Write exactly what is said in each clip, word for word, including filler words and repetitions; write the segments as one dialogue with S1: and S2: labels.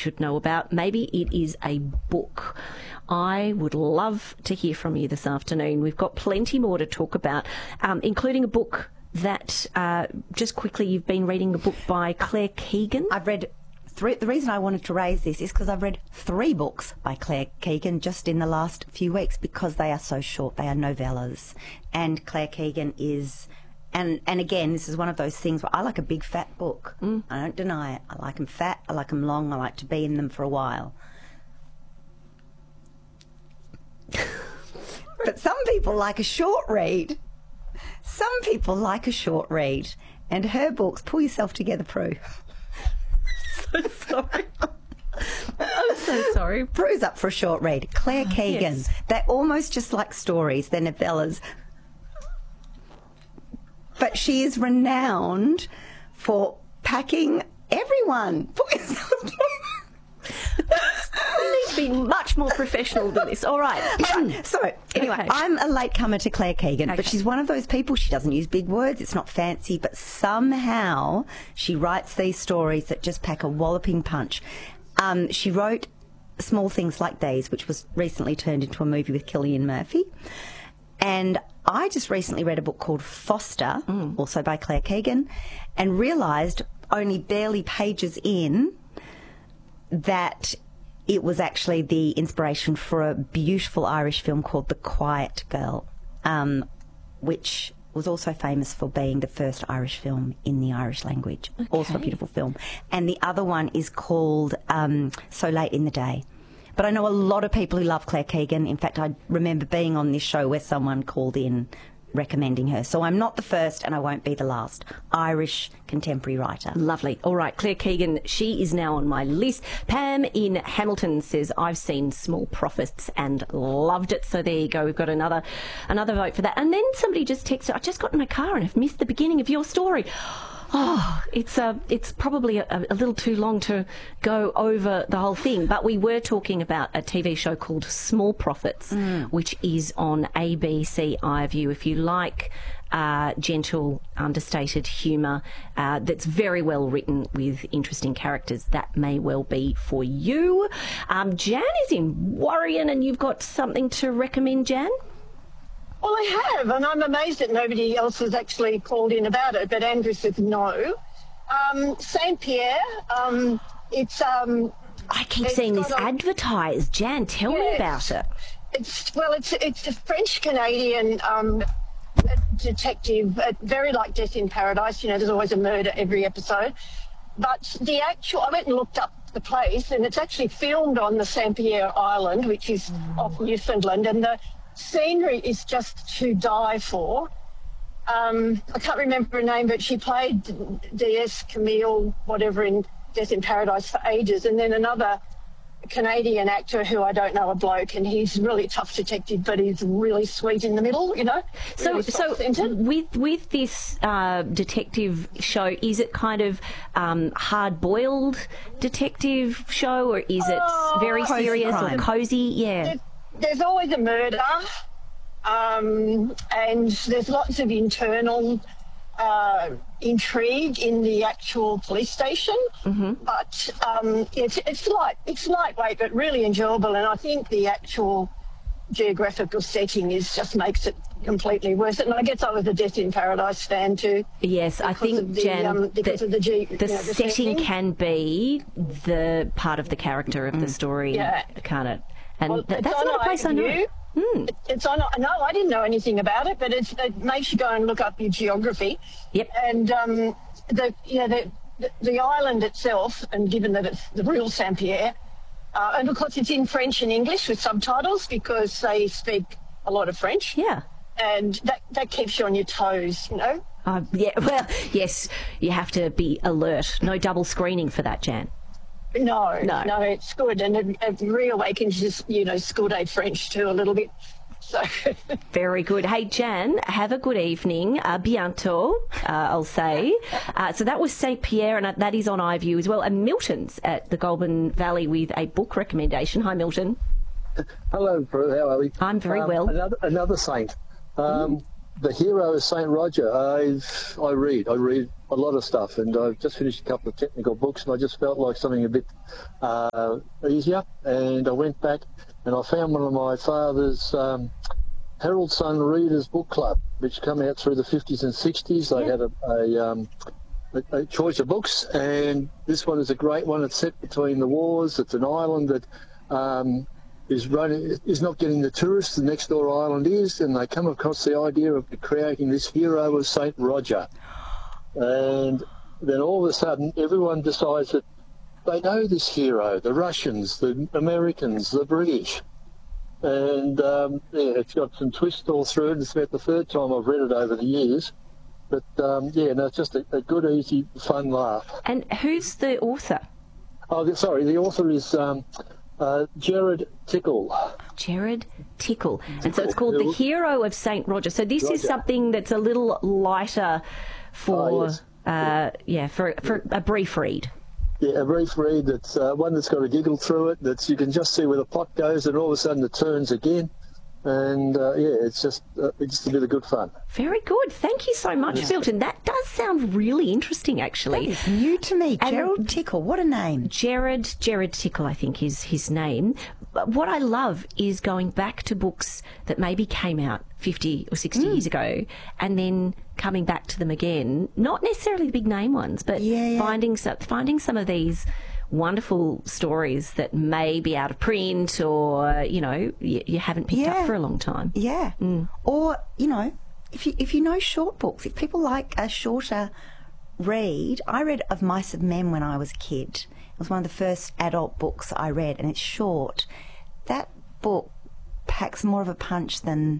S1: should know about. Maybe it is a book. I would love to hear from you this afternoon. We've got plenty more to talk about, um, including a book that, uh, just quickly, you've been reading a book by Claire Keegan.
S2: I've read three. The reason I wanted to raise this is because I've read three books by Claire Keegan just in the last few weeks, because they are so short. They are novellas. And Claire Keegan is... And and again, this is one of those things where I like a big fat book. Mm. I don't deny it. I like them fat. I like them long. I like to be in them for a while. But some people like a short read. Some people like a short read. And her books, pull yourself together, Prue.
S1: So sorry. I'm so sorry.
S2: Prue's up for a short read. Claire Keegan. Yes. They're almost just like stories. They're novellas. But she is renowned for packing everyone.
S1: We need to be much more professional than this. All right.
S2: right. So, anyway, okay. I'm a latecomer to Claire Keegan, okay. but she's one of those people, she doesn't use big words, it's not fancy, but somehow she writes these stories that just pack a walloping punch. Um, she wrote Small Things Like These, which was recently turned into a movie with Cillian Murphy. And I just recently read a book called Foster, mm. also by Claire Keegan, and realised only barely pages in that it was actually the inspiration for a beautiful Irish film called The Quiet Girl, um, which was also famous for being the first Irish film in the Irish language. Okay. Also a beautiful film. And the other one is called um, So Late in the Day. But I know a lot of people who love Claire Keegan. In fact, I remember being on this show where someone called in recommending her. So I'm not the first and I won't be the last Irish contemporary writer.
S1: Lovely. All right, Claire Keegan, she is now on my list. Pam in Hamilton says, I've seen Small Profits and loved it. So there you go. We've got another another vote for that. And then somebody just texted, I just got in my car and I've missed the beginning of your story. Oh, it's uh, it's probably a, a little too long to go over the whole thing, but we were talking about a T V show called Small Profits, mm. which is on A B C iView. If you like uh, gentle, understated humour uh, that's very well written with interesting characters, that may well be for you. Um, Jan is in Warrion, and you've got something to recommend, Jan?
S3: Well, I have, and I'm amazed that nobody else has actually called in about it, but Andrew says no. Um, Saint Pierre, um, it's... Um,
S1: I keep
S3: it's
S1: seeing this
S3: a,
S1: advertised. Jan, tell
S3: yes,
S1: me about it.
S3: It's Well, it's it's a French-Canadian um, detective, uh, very like Death in Paradise. You know, there's always a murder every episode. But the actual... I went and looked up the place, and it's actually filmed on the Saint Pierre Island, which is mm. off Newfoundland, and the scenery is just to die for. Um, I can't remember her name, but she played D S Camille, whatever, in Death in Paradise for ages. And then another Canadian actor who I don't know, a bloke, and he's a really tough detective, but he's really sweet in the middle, you know.
S1: So,
S3: really
S1: so with with this uh, detective show, is it kind of um, hard-boiled detective show, or is it oh, very serious or cosy? Yeah.
S3: There, There's always a murder, um, and there's lots of internal uh, intrigue in the actual police station. Mm-hmm. But um, it's it's light, it's lightweight, but really enjoyable. And I think the actual geographical setting is just makes it completely worth it. And I guess I was a Death in Paradise fan too.
S1: Yes, I think
S3: the,
S1: Jan,
S3: um, because
S1: the,
S3: of the, G,
S1: the,
S3: you know, the
S1: setting,
S3: setting
S1: can be the part of the character of mm. the story,
S3: yeah.
S1: can't it? And
S3: well,
S1: th- that's not a place I know. Mm.
S3: It's on. No, I didn't know anything about it, but it's, it makes you go and look up your geography.
S1: Yep.
S3: And um, the yeah the, the the island itself, and given that it's the real Saint Pierre, uh, and of course it's in French and English with subtitles because they speak a lot of French.
S1: Yeah.
S3: And that that keeps you on your toes, you know.
S1: Uh, yeah. Well, yes, you have to be alert. No double screening for that, Jan.
S3: No,
S1: no,
S3: no, it's good, and it, it reawakens just, you know, school day French too a little bit. So
S1: very good. Hey, Jan, have a good evening. Uh, bientôt, uh, I'll say. Uh, so that was Saint Pierre, and that is on iView as well. And Milton's at the Goulburn Valley with a book recommendation. Hi, Milton.
S4: Hello, Prue. How are we?
S1: I'm very
S4: um,
S1: well.
S4: Another, another saint. Um, mm. The Hero of Saint Roger. I I read. I read a lot of stuff, and I've just finished a couple of technical books, and I just felt like something a bit uh, easier. And I went back, and I found one of my father's um, Herald Sun Readers Book Club, which came out through the fifties and sixties. They yeah. had a, a, um, a, a choice of books, and this one is a great one. It's set between the wars. It's an island that um, is running, is not getting the tourists. The next door island is, and they come across the idea of creating this Hero of Saint Roger. And then all of a sudden, everyone decides that they know this hero, the Russians, the Americans, the British. And um, yeah, it's got some twists all through it. It's about the third time I've read it over the years. But um, yeah, no, it's just a, a good, easy, fun laugh.
S1: And who's the author?
S4: Oh, the, sorry, the author is um, uh, Gerard Tickle.
S1: Gerard Tickle. And so it's called The Hero of Saint Roger. So this Roger. is something that's a little lighter for, oh, yes. uh, yeah, for, for a brief read.
S4: Yeah, a brief read. That's uh, one that's got a giggle through it. That's you can just see where the plot goes, and all of a sudden it turns again. And uh, yeah, it's just uh, it's just a bit of good fun.
S1: Very good. Thank you so much, Filton. That does sound really interesting, actually.
S2: That is new to me. And Gerard Tickle, what a name.
S1: Gerard, Gerard Tickle, I think, is his name. But what I love is going back to books that maybe came out fifty or sixty mm. years ago, and then coming back to them again. Not necessarily the big name ones, but
S2: yeah, yeah.
S1: finding some, finding some of these wonderful stories that may be out of print, or you know you, you haven't picked
S2: yeah.
S1: up for a long time.
S2: Yeah, mm. or you know, if you if you know short books, if people like a shorter read, I read Of Mice and Men when I was a kid. It was one of the first adult books I read, and it's short. That book packs more of a punch than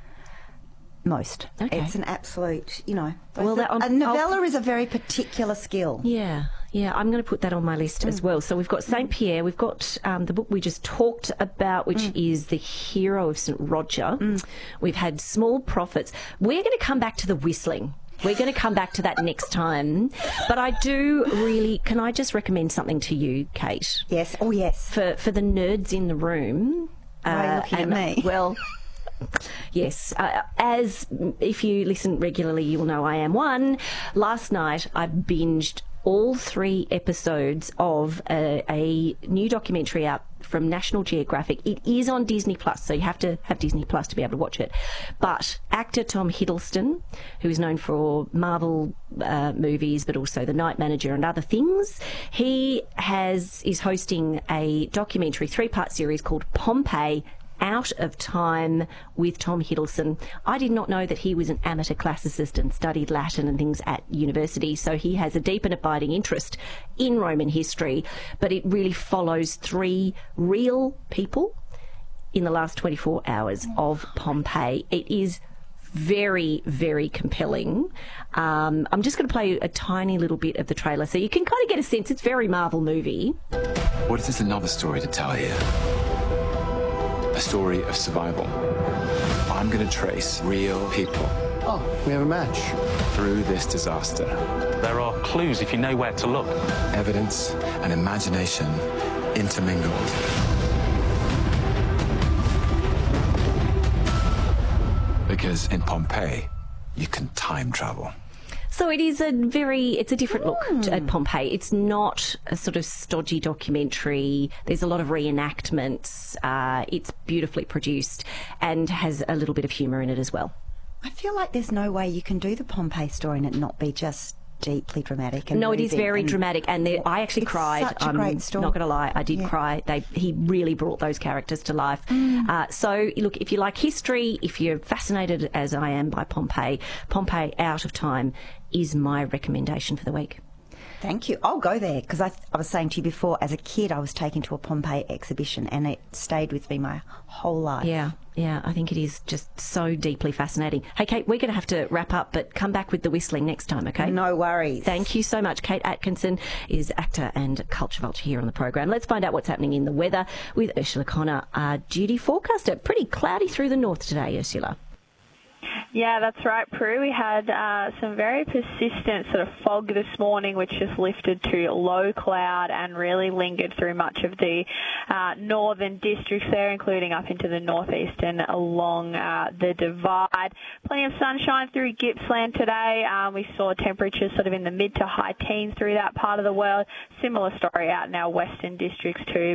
S2: most.
S1: Okay.
S2: It's an absolute, you know.
S1: Well, that,
S2: a novella I'll, is a very particular skill.
S1: Yeah, yeah. I'm going to put that on my list mm. as well. So we've got Saint Pierre. We've got um, the book we just talked about, which mm. is The Hero of Saint Roger. Mm. We've had Small Prophets. We're going to come back to the whistling. We're going to come back to that next time. But I do really... Can I just recommend something to you, Kate?
S2: Yes. Oh, yes.
S1: For, for the nerds in the room.
S2: Why are you looking
S1: and,
S2: at me?
S1: Well... Yes, uh, as if you listen regularly, you will know I am one. Last night I binged all three episodes of a, a new documentary out from National Geographic. It is on Disney Plus, so you have to have Disney Plus to be able to watch it. But actor Tom Hiddleston, who is known for Marvel uh, movies, but also The Night Manager and other things, he has is hosting a documentary three-part series called Pompeii: Out of Time with Tom Hiddleston. I did not know that he was an amateur classicist and studied Latin and things at university, so he has a deep and abiding interest in Roman history, but it really follows three real people in the last twenty-four hours of Pompeii. It is very, very compelling. Um, I'm just going to play a tiny little bit of the trailer so you can kind of get a sense. It's very Marvel movie.
S5: What if there's another story to tell here? A story of survival. I'm going to trace real people.
S6: Oh, we have a match.
S5: Through this disaster.
S7: There are clues if you know where to look.
S5: Evidence and imagination intermingled. Because in Pompeii, you can time travel.
S1: So it is a very, it's a different look mm. at Pompeii. It's not a sort of stodgy documentary. There's a lot of reenactments. Uh, it's beautifully produced and has a little bit of humour in it as well.
S2: I feel like there's no way you can do the Pompeii story and it not be just deeply dramatic. And
S1: no, it is very
S2: and
S1: dramatic, and there, I actually
S2: it's
S1: cried.
S2: Such a
S1: I'm
S2: great story.
S1: Not going to lie, I did
S2: yeah.
S1: cry. They he really brought those characters to life. Mm. Uh, so look, if you like history, if you're fascinated as I am by Pompeii, Pompeii: Out of Time is my recommendation for the week.
S2: Thank you. I'll go there because I, I was saying to you before, as a kid, I was taken to a Pompeii exhibition and it stayed with me my whole life.
S1: Yeah, yeah, I think it is just so deeply fascinating. Hey, Kate, we're going to have to wrap up, but come back with the whistling next time, okay?
S2: No worries.
S1: Thank you so much. Kate Atkinson is actor and culture vulture here on the program. Let's find out what's happening in the weather with Ursula Connor, our duty forecaster. Pretty cloudy through the north today, Ursula.
S6: Yeah, that's right, Prue. We had uh, some very persistent sort of fog this morning, which just lifted to low cloud and really lingered through much of the uh, northern districts there, including up into the northeast and along uh, the divide. Plenty of sunshine through Gippsland today. Um, we saw temperatures sort of in the mid to high teens through that part of the world. Similar story out in our western districts too.